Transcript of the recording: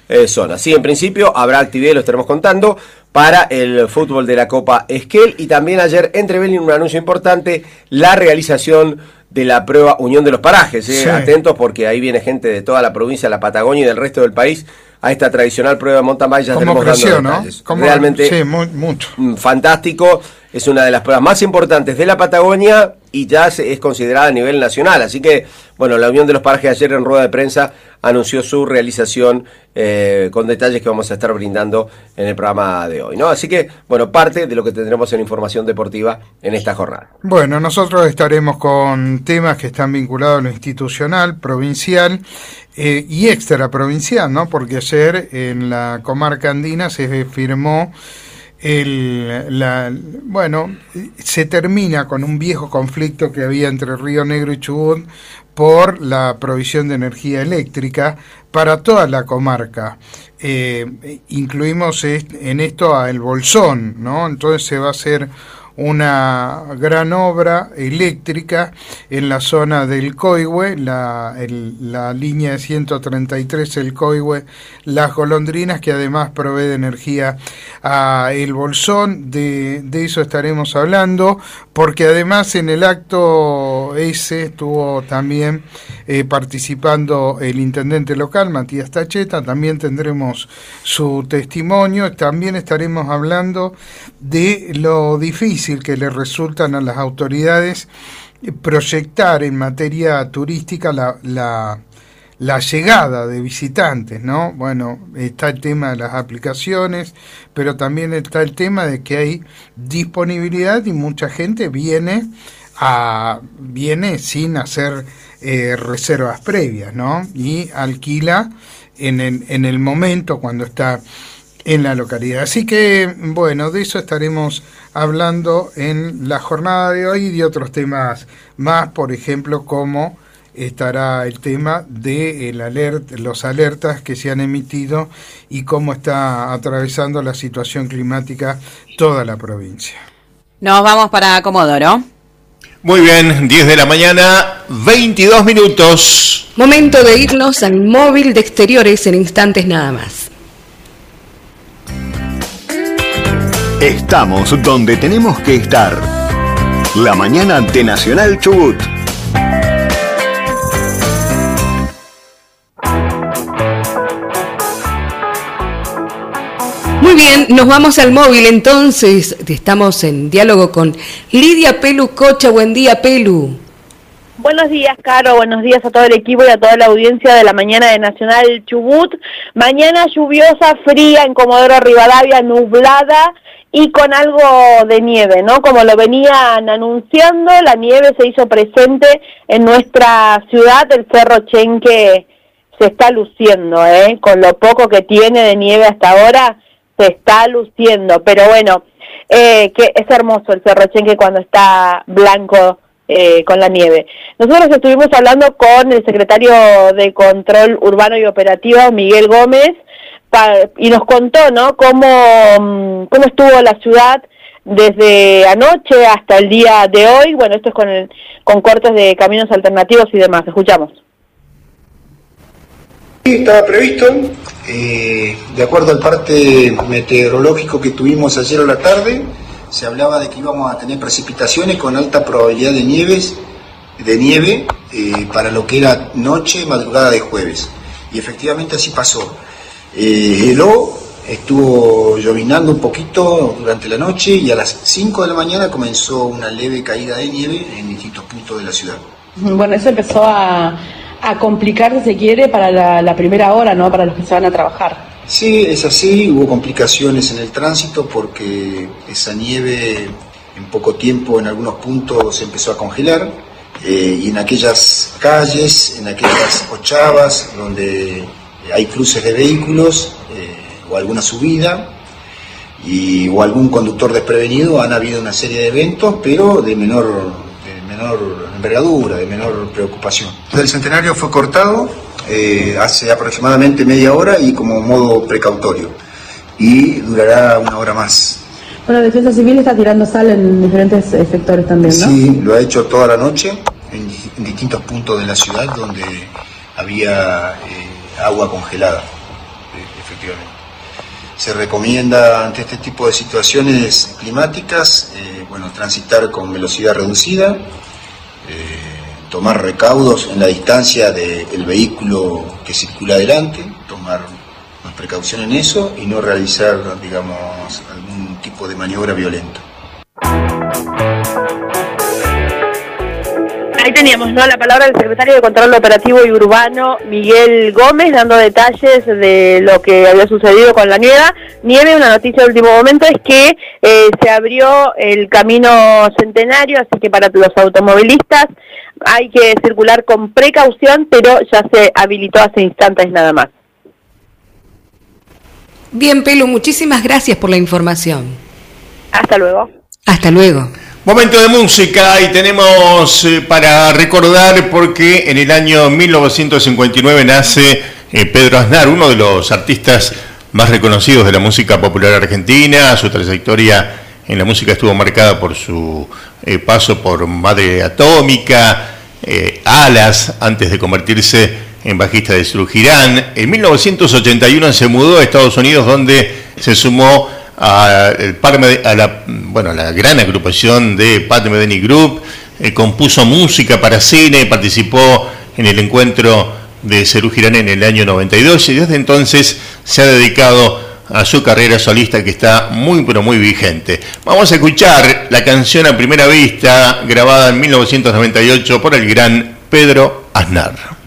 zonas. Sí, en principio habrá actividad, lo estaremos contando, para el fútbol de la Copa Esquel. Y también ayer entrevenen un anuncio importante, la realización de la prueba Unión de los Parajes. Sí. Atentos, porque ahí viene gente de toda la provincia, la Patagonia y del resto del país a esta tradicional prueba de mountain bike. Ya ¿Cómo creció, no? Realmente sí, mucho. Fantástico. Es una de las pruebas más importantes de la Patagonia y ya es considerada a nivel nacional. Así que, bueno, la Unión de los Parajes ayer en rueda de prensa anunció su realización con detalles que vamos a estar brindando en el programa de hoy, ¿no? Así que, bueno, parte de lo que tendremos en información deportiva en esta jornada. Bueno, nosotros estaremos con temas que están vinculados a lo institucional, provincial y extraprovincial, ¿no? Porque ayer en la comarca andina se firmó se termina con un viejo conflicto que había entre Río Negro y Chubut por la provisión de energía eléctrica para toda la comarca. Incluimos en esto a El Bolsón, ¿no? Entonces se va a hacer una gran obra eléctrica en la zona del Coihue, la línea de 133, el Coihue, Las Golondrinas, que además provee de energía a El Bolsón. De eso estaremos hablando, porque además en el acto ese estuvo también participando el intendente local, Matías Tacheta. También tendremos su testimonio. También estaremos hablando de lo difícil que le resultan a las autoridades proyectar en materia turística la llegada de visitantes, ¿no? Bueno, está el tema de las aplicaciones, pero también está el tema de que hay disponibilidad y mucha gente viene sin hacer reservas previas, ¿no? Y alquila en el momento cuando está en la localidad. Así que, bueno, de eso estaremos hablando en la jornada de hoy y de otros temas más, por ejemplo, como estará el tema de los alertas que se han emitido y cómo está atravesando la situación climática toda la provincia. Nos vamos para Comodoro. Muy bien, 10 de la mañana, 22 minutos. Momento de irnos al móvil de exteriores en instantes nada más. Estamos donde tenemos que estar. La mañana de Nacional Chubut. Muy bien, nos vamos al móvil entonces. Estamos en diálogo con Lidia Pelu Cocha. Buen día, Pelu. Buenos días, Caro. Buenos días a todo el equipo y a toda la audiencia de la mañana de Nacional Chubut. Mañana lluviosa, fría en Comodoro Rivadavia, nublada y con algo de nieve, ¿no? Como lo venían anunciando, la nieve se hizo presente en nuestra ciudad. El Cerro Chenque se está luciendo, con lo poco que tiene de nieve hasta ahora, se está luciendo. Pero bueno, que es hermoso el Cerro Chenque cuando está blanco, con la nieve. Nosotros estuvimos hablando con el secretario de Control Urbano y Operativo, Miguel Gómez, y nos contó, ¿no?, cómo estuvo la ciudad desde anoche hasta el día de hoy. Bueno, esto es con cortes de caminos alternativos y demás. Escuchamos. Estaba previsto, de acuerdo al parte meteorológico que tuvimos ayer a la tarde, se hablaba de que íbamos a tener precipitaciones con alta probabilidad de nieve para lo que era noche, madrugada de jueves. Y efectivamente así pasó. Heló, estuvo llovinando un poquito durante la noche y a las 5 de la mañana comenzó una leve caída de nieve en distintos puntos de la ciudad. Bueno, eso empezó a complicar, si se quiere, para la primera hora, ¿no?, para los que se van a trabajar. Sí, es así, hubo complicaciones en el tránsito porque esa nieve en poco tiempo en algunos puntos se empezó a congelar y en aquellas calles, en aquellas ochavas donde hay cruces de vehículos o alguna subida o algún conductor desprevenido, han habido una serie de eventos, pero de menor envergadura, de menor preocupación. El Centenario fue cortado hace aproximadamente media hora y como modo precautorio, y durará una hora más. Bueno, Defensa Civil está tirando sal en diferentes sectores también, ¿no? Sí, lo ha hecho toda la noche en distintos puntos de la ciudad donde había agua congelada. efectivamente. Se recomienda ante este tipo de situaciones climáticas, transitar con velocidad reducida, tomar recaudos en la distancia del vehículo que circula adelante, tomar más precaución en eso y no realizar, digamos, algún tipo de maniobra violenta. Ahí teníamos, ¿no?, la palabra del secretario de Control Operativo y Urbano, Miguel Gómez, dando detalles de lo que había sucedido con la nieve. Una noticia de último momento es que se abrió el camino Centenario, así que para los automovilistas hay que circular con precaución, pero ya se habilitó hace instantes nada más. Bien, Pelu, muchísimas gracias por la información. Hasta luego. Hasta luego. Momento de música y tenemos para recordar porque en el año 1959 nace Pedro Aznar, uno de los artistas más reconocidos de la música popular argentina. Su trayectoria en la música estuvo marcada por su paso por Madre Atómica, Alas, antes de convertirse en bajista de Surgirán. En 1981 se mudó a Estados Unidos, donde se sumó a la gran agrupación de Pat Metheny Group, compuso música para cine, participó en el encuentro de Serú Girán en el año 92 y desde entonces se ha dedicado a su carrera solista, que está muy pero muy vigente. Vamos a escuchar la canción A Primera Vista, grabada en 1998 por el gran Pedro Aznar.